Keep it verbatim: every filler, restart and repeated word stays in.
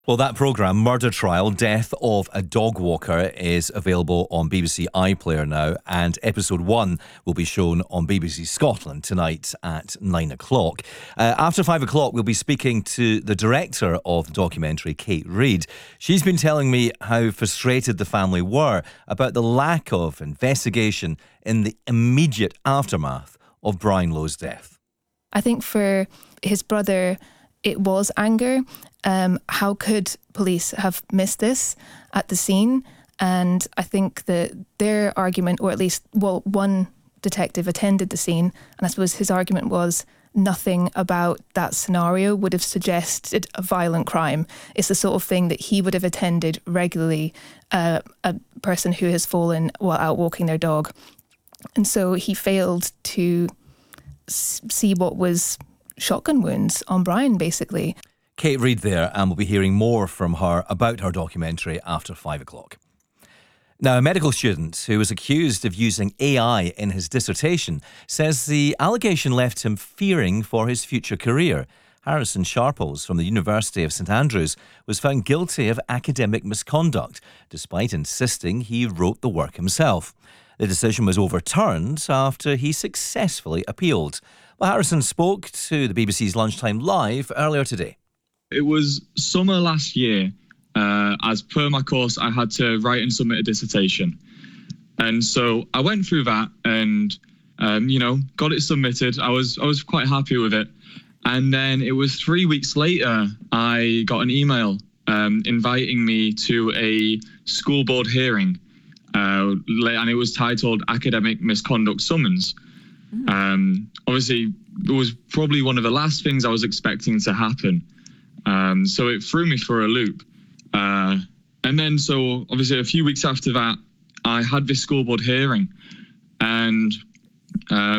Well, that programme, Murder Trial, Death of a Dog Walker, is available on B B C iPlayer now, and episode one will be shown on B B C Scotland tonight at nine o'clock. Uh, after five o'clock, we'll be speaking to the director of the documentary, Kate Reid. She's been telling me how frustrated the family were about the lack of investigation in the immediate aftermath of Brian Lowe's death. I think for his brother, it was anger. Um, how could police have missed this at the scene? And I think that their argument, or at least, well, one detective attended the scene, and I suppose his argument was nothing about that scenario would have suggested a violent crime. It's the sort of thing that he would have attended regularly, uh, a person who has fallen while out walking their dog. And so he failed to s- see what was shotgun wounds on Brian, basically. Kate Reid there, and we'll be hearing more from her about her documentary after five o'clock. Now, a medical student who was accused of using A I in his dissertation says the allegation left him fearing for his future career. Harrison Sharples from the University of St Andrews was found guilty of academic misconduct, despite insisting he wrote the work himself. The decision was overturned after he successfully appealed. Well, Harrison spoke to the B B C's Lunchtime Live earlier today. It was summer last year. Uh, as per my course, I had to write and submit a dissertation. And so I went through that and, um, you know, got it submitted. I was I was quite happy with it. And then it was three weeks later, I got an email um, inviting me to a school board hearing. Uh, and it was titled Academic Misconduct Summons. Mm. Um, obviously, it was probably one of the last things I was expecting to happen. Um, so it threw me for a loop. Uh, and then, so obviously a few weeks after that, I had this school board hearing. And um,